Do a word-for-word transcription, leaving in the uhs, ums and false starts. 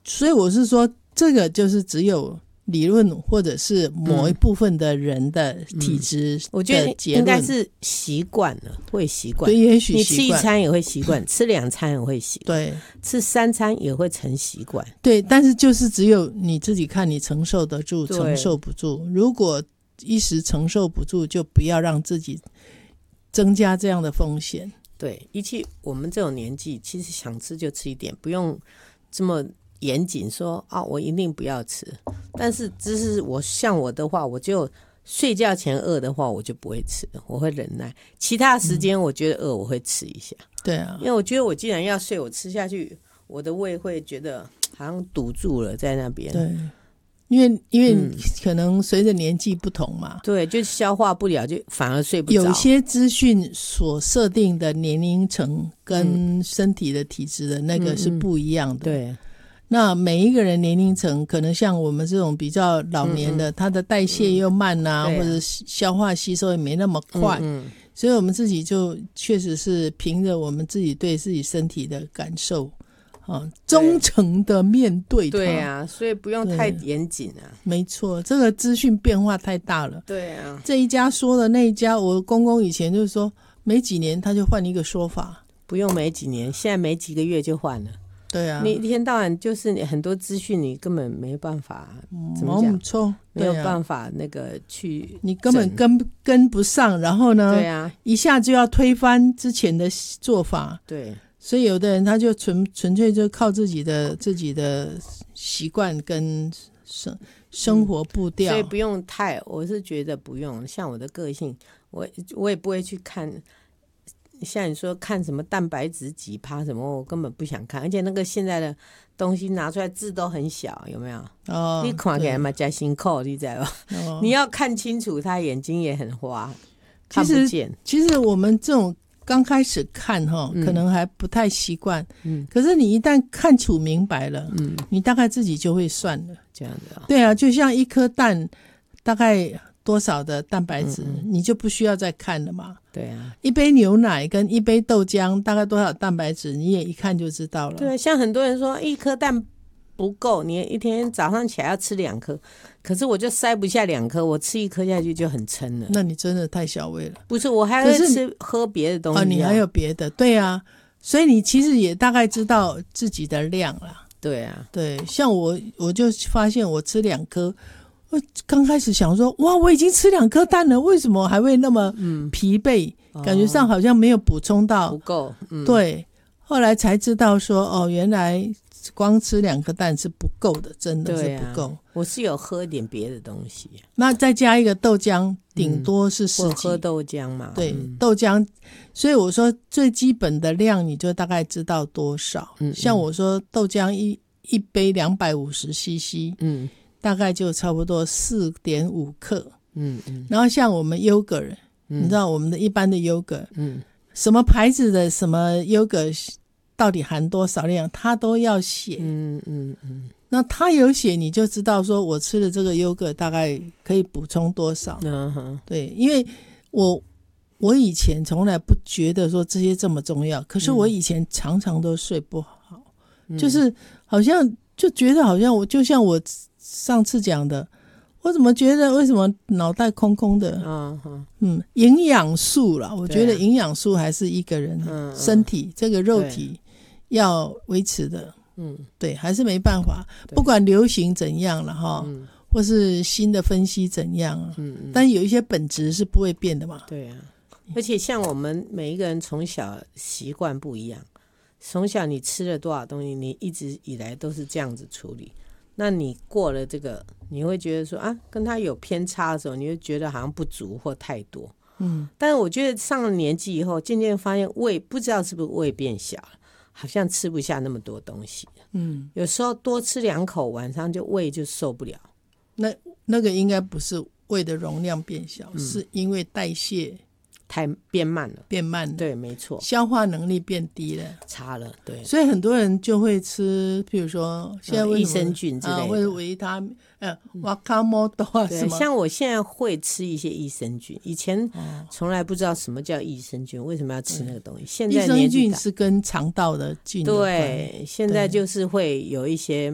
所以我是说这个就是只有理论或者是某一部分的人的体质的结论、嗯、 我觉得应该是习惯了，会习惯。 对，也许你吃一餐也会习惯，吃两餐也会习惯， 对， 吃三餐也会成习惯。 对，但是就是只有你自己看你承受得住承受不住，如果一时承受不住，就不要让自己增加这样的风险。 对，一起我们这种年纪其实想吃就吃一点，不用这么严谨说啊，我一定不要吃。但是只是我像我的话，我就睡觉前饿的话我就不会吃，我会忍耐，其他时间我觉得饿我会吃一下、嗯、 对啊， 因为我觉得我既然要睡，我吃下去我的胃会觉得好像堵住了在那边。 对，因为因为可能随着年纪不同嘛、嗯、 对，就消化不了，就反而睡不着。 有些资讯所设定的年龄层跟身体的体质的那个是不一样的、嗯嗯、对，那每一个人年龄层可能像我们这种比较老年的、嗯嗯、他的代谢又慢啊、嗯、或者消化吸收也没那么快、嗯嗯、所以我们自己就确实是凭着我们自己对自己身体的感受啊，忠诚的面对它。 对啊，所以不用太严谨啊。 没错，这个资讯变化太大了。 对啊， 这一家说的那一家，我公公以前就是说没几年他就换一个说法。 不用没几年，现在没几个月就换了。 对啊， 你一天到晚就是你很多资讯你根本没办法、嗯、怎么讲、 错、啊、 没有办法那个去你根本跟跟不上，然后呢， 对啊， 一下就要推翻之前的做法。 对， 所以有的人他就纯纯粹就靠自己的自己的习惯跟生生活步调、嗯、 所以不用太，我是觉得不用。像我的个性，我我也不会去看。像你说看什么蛋白质几趴什么，我根本不想看，而且那个现在的东西拿出来字都很小，有没有？哦，你看起来嘛加辛苦，你知道吧、哦？你要看清楚，他眼睛也很花，看不见。 其实我们这种刚开始看哈、嗯，可能还不太习惯，嗯，可是你一旦看楚明白了，嗯，你大概自己就会算了， 这样的、哦。 对啊，就像一颗蛋，大概多少的蛋白质、嗯嗯、你就不需要再看了嘛。 对啊， 一杯牛奶跟一杯豆浆大概多少蛋白质你也一看就知道了。 对，像很多人说一颗蛋不够，你一天早上起来要吃两颗，可是我就塞不下两颗，我吃一颗下去就很撑了。 那你真的太小胃了。 不是，我还会吃喝别的东西、啊、 哦，你还有别的。对啊，所以你其实也大概知道自己的量啦。 对啊， 对，像我我就发现我吃两颗，我刚开始想说哇我已经吃两颗蛋了，为什么还会那么疲惫、嗯、感觉上好像没有补充到不够、嗯、 对，后来才知道说哦原来光吃两颗蛋是不够的，真的是不够、啊、 我是有喝一点别的东西， 那再加一个豆浆顶多是四季、嗯、我喝豆浆嘛， 对、 嗯、 豆浆，所以我说最基本的量你就大概知道多少、嗯、像我说豆浆一一杯两百五十 C C 嗯，大概就差不多 四点五 克，嗯嗯，然后像我们 yogurt、嗯、你知道我们的一般的 yogurt， 嗯，什么牌子的什么 yogurt 到底含多少量它都要写，嗯嗯嗯，那它有写你就知道说我吃的这个 yogurt 大概可以补充多少，嗯哼，对，因为我我以前从来不觉得说这些这么重要，可是我以前常常都睡不好、嗯、就是好像就觉得好像我就像我上次讲的，我怎么觉得为什么脑袋空空的，嗯嗯，营养素啦，我觉得营养素还是一个人身体、嗯、这个肉体要维持的，嗯，对，还是没办法，不管流行怎样了哈、嗯，或是新的分析怎样，嗯嗯，但有一些本质是不会变的嘛， 对啊，而且像我们每一个人从小习惯不一样，从小你吃了多少东西，你一直以来都是这样子处理，那你过了这个，你会觉得说啊，跟他有偏差的时候，你会觉得好像不足或太多，嗯，但是我觉得上了年纪以后，渐渐发现胃不知道是不是胃变小了，好像吃不下那么多东西，嗯，有时候多吃两口，晚上就胃就受不了。 那那个应该不是胃的容量变小，嗯、是因为代谢太变慢了， 变慢了， 对，没错， 消化能力变低了， 差了，对， 所以很多人就会吃，譬如说现在为益生菌之类的， 啊、或者维他命，呃，瓦卡莫多啊什么。 像我现在会吃一些益生菌，以前从来不知道什么叫益生菌，为什么要吃那个东西？现在益生菌是跟肠道的菌有关， 对，现在就是会有一些